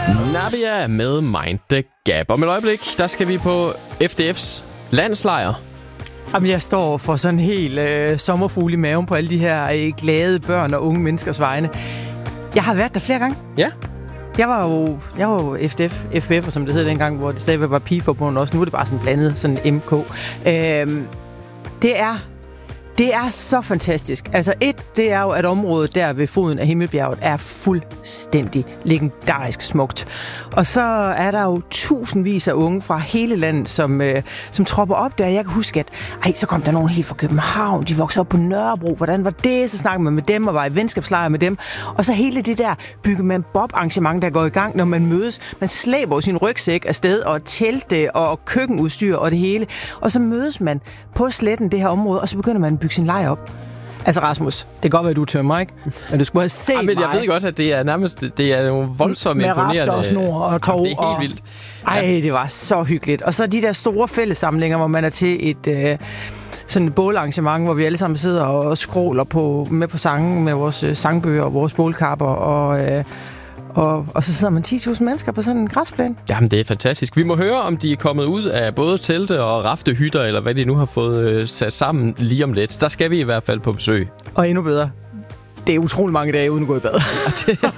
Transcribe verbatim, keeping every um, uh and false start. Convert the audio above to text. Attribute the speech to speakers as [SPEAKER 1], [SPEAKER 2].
[SPEAKER 1] Nabia med Mind the Gap. Om et øjeblik, der skal vi på F D F's landslejr.
[SPEAKER 2] Jamen, jeg står for sådan en helt øh, sommerfugl i maven på alle de her øh, glade børn og unge menneskers vegne. Jeg har været der flere gange.
[SPEAKER 1] Ja.
[SPEAKER 2] Jeg var jo, jeg var jo F D F, F B F, som det hed dengang, hvor det stadigvæk var pigeforbundet også. Nu er det bare sådan blandet, sådan M K. Øhm, det er... Det er så fantastisk. Altså et, det er jo, at området der ved foden af Himmelbjerget er fuldstændig legendarisk smukt. Og så er der jo tusindvis af unge fra hele landet, som, øh, som tropper op der. Jeg kan huske, at ej, så kom der nogen helt fra København. De voksede op på Nørrebro. Hvordan var det? Så snakkede man med dem og var i venskabslejr med dem. Og så hele det der bygge man bob-arrangement, der går i gang, når man mødes. Man slæber sin rygsæk afsted og telte og køkkenudstyr og det hele. Og så mødes man på sletten det her område, og så begynder man at bygge sin lejr op. Altså Rasmus, det kan godt være, du tømmer, ikke? Men du skulle have set
[SPEAKER 1] ja, men jeg
[SPEAKER 2] mig.
[SPEAKER 1] ved godt, at det er nærmest det er nogle voldsomt imponerende...
[SPEAKER 2] Med rafter og snor og tog.
[SPEAKER 1] Det er helt vildt.
[SPEAKER 2] Ej, det var så hyggeligt. Og så de der store fællessamlinger, hvor man er til et... Øh, sådan et bålarrangement, hvor vi alle sammen sidder og skråler på, med på sangen med vores øh, sangbøger og vores bålkapper, og, øh, og, og så sidder man ti tusind mennesker på sådan en græsplæne.
[SPEAKER 1] Jamen, det er fantastisk. Vi må høre, om de er kommet ud af både telte og raftehytter, eller hvad de nu har fået øh, sat sammen lige om lidt. Der skal vi i hvert fald på besøg.
[SPEAKER 2] Og endnu bedre, det er utrolig mange dage uden at gå i bad.